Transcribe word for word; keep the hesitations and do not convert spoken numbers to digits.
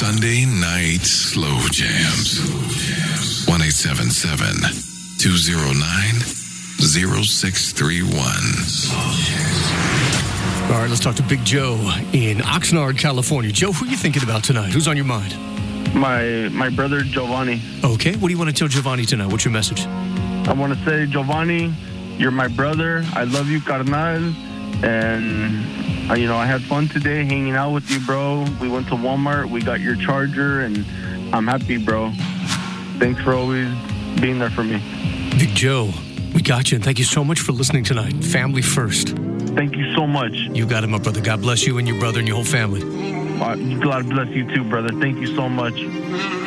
Sunday night slow jams. one eight seven seven, two oh nine, oh six three one. All right, let's talk to Big Joe in Oxnard, California. Joe, who are you thinking about tonight? Who's on your mind? My my brother Giovanni. Okay, what do you want to tell Giovanni tonight? What's your message? I want to say, Giovanni, you're my brother. I love you, carnal. And, uh, you know, I had fun today hanging out with you, bro. We went to Walmart. We got your charger, and I'm happy, bro. Thanks for always being there for me. Big Joe, we got you, and thank you so much for listening tonight. Family first. Thank you so much. You got it, my brother. God bless you and your brother and your whole family. Uh, God bless you too, brother. Thank you so much.